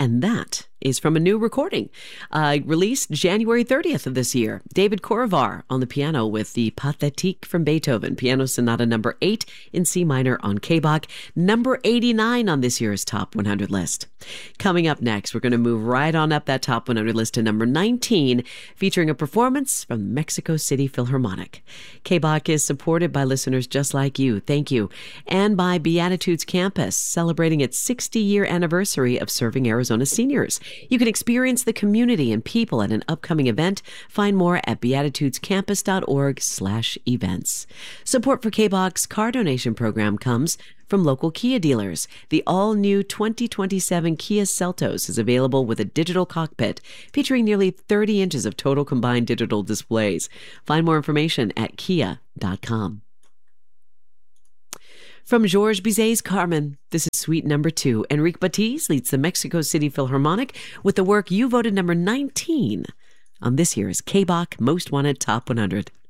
And that is from a new recording released January 30th of this year. David Korovar on the piano with the Pathétique from Beethoven, Piano Sonata number 8 in C minor on K-Bach, number 89 on this year's Top 100 list. Coming up next, we're going to move right on up that Top 100 list to number 19, featuring a performance from Mexico City Philharmonic. K-Bach is supported by listeners just like you, thank you, and by Beatitudes Campus, celebrating its 60-year anniversary of serving Arizona seniors. You can experience the community and people at an upcoming event. Find more at beatitudescampus.org/events. Support for K-Bach's car donation program comes from local Kia dealers. The all-new 2027 Kia Seltos is available with a digital cockpit featuring nearly 30 inches of total combined digital displays. Find more information at kia.com. From Georges Bizet's Carmen, this is Suite number 2. Enrique Batiz leads the Mexico City Philharmonic with the work you voted number 19 on this year's K-Bach Most Wanted Top 100.